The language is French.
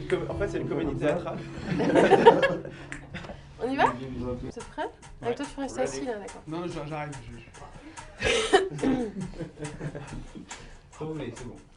En fait, c'est une comédie théâtrale. On y va? Vous êtes prêts? Avec toi, tu restes assis là, d'accord. Non, j'arrive. Ça vous voulez, c'est bon.